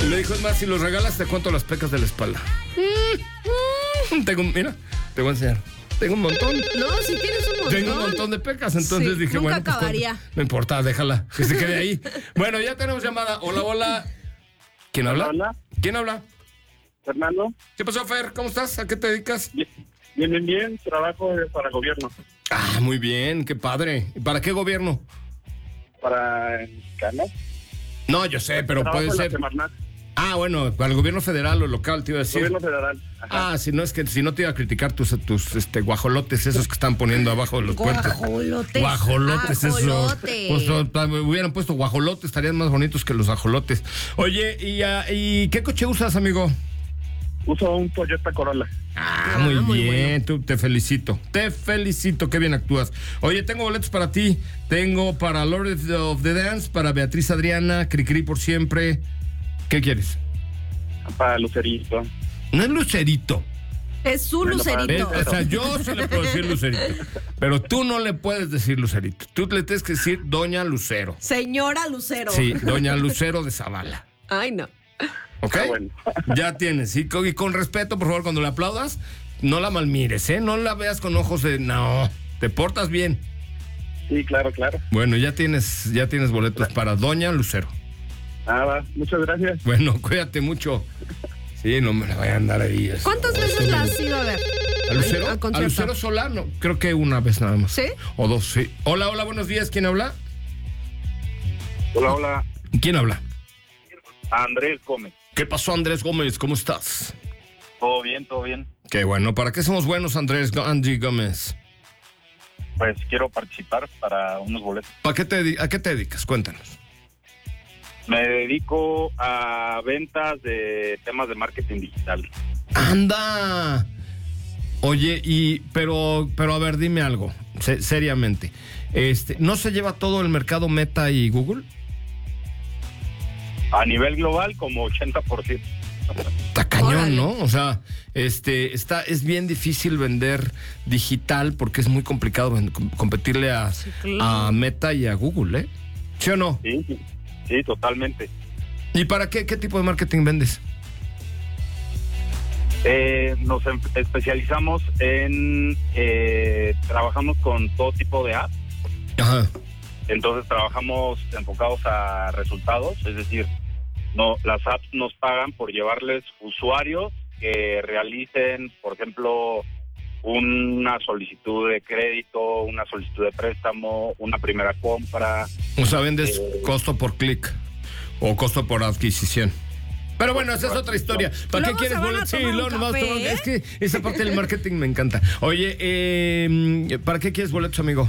Y le dijo, es más, si los regalas te cuento las pecas de la espalda. Mira, te voy a enseñar. Tengo un montón. No, si tienes un montón. Tengo un montón de pecas, entonces dije, nunca bueno, acabaría. Pues, no importa, déjala, que se quede ahí. Bueno, ya tenemos llamada. Hola, hola. ¿Quién habla? Hola. ¿Quién habla? Fernando. ¿Qué pasó, Fer? ¿Cómo estás? ¿A qué te dedicas? Bien. Trabajo para gobierno. Ah, muy bien, qué padre. ¿Y para qué gobierno? Para Canadá. No, yo sé, pero Trabajo puede en la ser. Semarnat. Ah, bueno, para el gobierno federal o local, te iba a decir. Gobierno federal. Ajá. Ah, si no te iba a criticar tus guajolotes, esos que están poniendo abajo de los puentes. Guajolotes. Guajolotes, esos. Ajolotes. Pues, hubieran puesto guajolotes, estarían más bonitos que los ajolotes. Oye, ¿y qué coche usas, amigo? Uso un Toyota Corolla. Muy muy bien, bueno. tú te felicito, qué bien actúas. Oye, tengo boletos para ti, tengo para Lord of the Dance, para Beatriz Adriana, Cricri por siempre. ¿Qué quieres? Para Lucerito. No es Lucerito. Es un lucerito. O sea, yo sí le puedo decir Lucerito, pero tú no le puedes decir Lucerito. Tú le tienes que decir Doña Lucero. Señora Lucero. Sí, Doña Lucero de Zavala. Ay, no. ¿Ok? Bueno. Ya tienes. Y con respeto, por favor, cuando le aplaudas, no la malmires, ¿eh? No la veas con ojos de... No, te portas bien. Sí, claro. Bueno, ya tienes boletos para Doña Lucero. Va. Muchas gracias. Bueno, cuídate mucho. Sí, no me la vayan a andar ahí. ¿Cuántas veces la has ido a ver? ¿A Lucero? Al concierto. ¿A Lucero sola? No, creo que una vez nada más. ¿Sí? O dos, sí. Hola, buenos días. ¿Quién habla? Hola. ¿Quién habla? Andrés Gómez. ¿Qué pasó, Andrés Gómez? ¿Cómo estás? Todo bien. Qué bueno. ¿Para qué somos buenos, Andy Gómez? Pues quiero participar para unos boletos. ¿A qué te dedicas? Cuéntanos. Me dedico a ventas de temas de marketing digital. ¡Anda! Oye, pero a ver, dime algo, seriamente. ¿No se lleva todo el mercado Meta y Google? A nivel global, como 80%. Está cañón, Órale. ¿no? O sea, es bien difícil vender digital porque es muy complicado competirle a Meta y a Google, ¿eh? ¿Sí o no? Sí, totalmente. ¿Y para qué tipo de marketing vendes? Nos especializamos en... trabajamos con todo tipo de apps. Ajá. Entonces trabajamos enfocados a resultados, es decir, las apps nos pagan por llevarles usuarios que realicen, por ejemplo, una solicitud de crédito, una solicitud de préstamo, una primera compra. O sea, vendes costo por clic o costo por adquisición. Pero bueno, esa es otra historia. ¿Para qué Luego quieres se van a boletos? Sí, tomar un luego nomás café, toman- ¿eh? Es que esa parte del marketing me encanta. Oye, ¿para qué quieres boletos, amigo?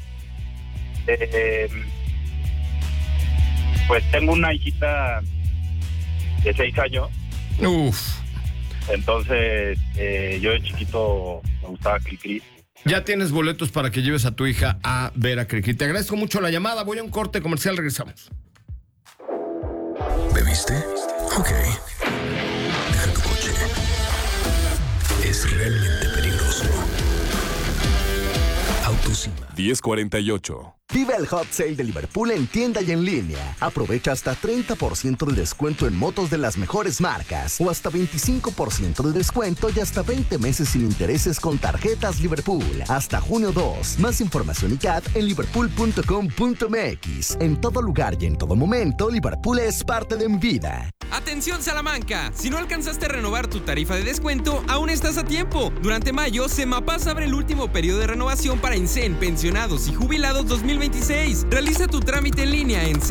Pues tengo una hijita de 6 años. Uf. Entonces, yo de chiquito me gustaba Cricri. Ya tienes boletos para que lleves a tu hija a ver a Cricri. Te agradezco mucho la llamada. Voy a un corte comercial, regresamos. ¿Bebiste? Ok. Deja tu coche. Es realmente peligroso. Autos y más. 10:48. Vive el Hot Sale de Liverpool en tienda y en línea. Aprovecha hasta 30% de descuento en motos de las mejores marcas o hasta 25% de descuento y hasta 20 meses sin intereses con tarjetas Liverpool. Hasta junio 2. Más información y CAT en liverpool.com.mx. En todo lugar y en todo momento, Liverpool es parte de mi vida. ¡Atención, Salamanca! Si no alcanzaste a renovar tu tarifa de descuento, aún estás a tiempo. Durante mayo, Semapas abre el último periodo de renovación para INSEN, pensionados y jubilados 2026. Realiza tu trámite en línea en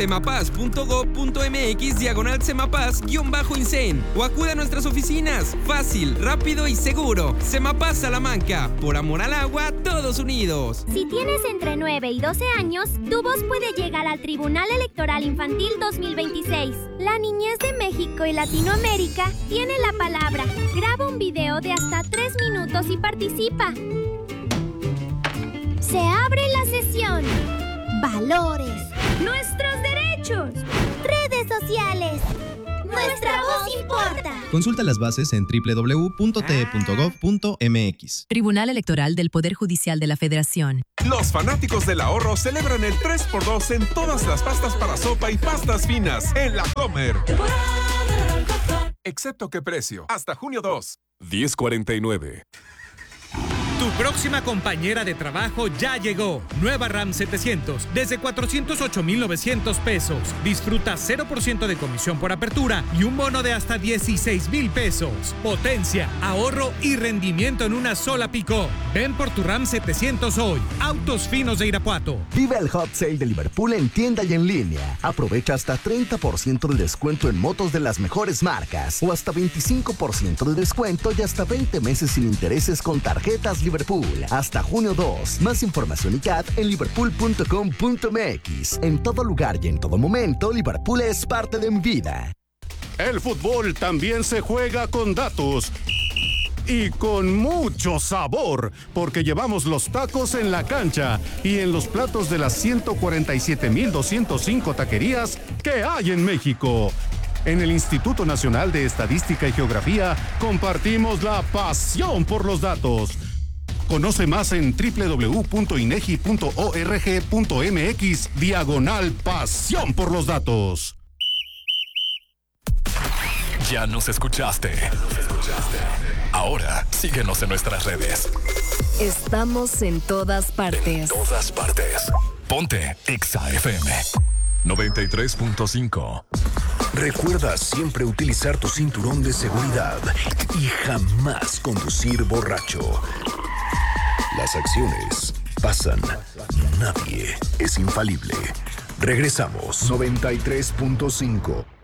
semapas.gov.mx/Semapas-INSEN o acude a nuestras oficinas. Fácil, rápido y seguro. Semapas Salamanca. Por amor al agua, todos unidos. Si tienes entre 9 y 12 años, tu voz puede llegar al Tribunal Electoral Infantil 2026. La niñez de México y Latinoamérica tiene la palabra. Graba un video de hasta 3 minutos y participa. Se abre la sesión. Valores. Nuestros derechos. Redes sociales. Nuestra voz importa. Consulta las bases en www.te.gov.mx. Tribunal Electoral del Poder Judicial de la Federación. Los fanáticos del ahorro celebran el 3x2 en todas las pastas para sopa y pastas finas en La Comer. Excepto qué precio. Hasta junio 2. 1049. Tu próxima compañera de trabajo ya llegó. Nueva RAM 700, desde 408,900 pesos. Disfruta 0% de comisión por apertura y un bono de hasta 16,000 pesos. Potencia, ahorro y rendimiento en una sola pick-up. Ven por tu RAM 700 hoy. Autos Finos de Irapuato. Vive el Hot Sale de Liverpool en tienda y en línea. Aprovecha hasta 30% de descuento en motos de las mejores marcas o hasta 25% de descuento y hasta 20 meses sin intereses con tarjetas Liverpool. Hasta junio 2. Más información y CAT en liverpool.com.mx. En todo lugar y en todo momento, Liverpool es parte de mi vida. El fútbol también se juega con datos. Y con mucho sabor, porque llevamos los tacos en la cancha y en los platos de las 147,205 taquerías que hay en México. En el Instituto Nacional de Estadística y Geografía compartimos la pasión por los datos. Conoce más en www.inegi.org.mx/pasión por los datos. Ya nos escuchaste. Ahora síguenos en nuestras redes. Estamos en todas partes. Ponte Exa FM 93.5. Recuerda siempre utilizar tu cinturón de seguridad y jamás conducir borracho. Las acciones pasan. Nadie es infalible. Regresamos. 93.5.